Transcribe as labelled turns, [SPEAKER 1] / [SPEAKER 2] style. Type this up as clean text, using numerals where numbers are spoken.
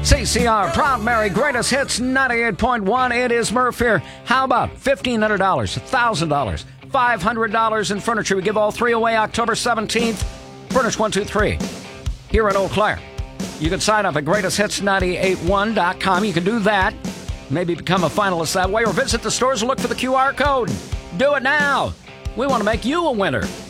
[SPEAKER 1] CCR, Proud Mary, Greatest Hits 98.1. It is Murph here. How about $1,500, $1,000, $500 in furniture? We give all three away October 17th. Furnish 123 here in Eau Claire. You can sign up at greatesthits981.com. You can do that. Maybe become a finalist that way, or visit the stores and look for the QR code. Do it now. We want to make you a winner.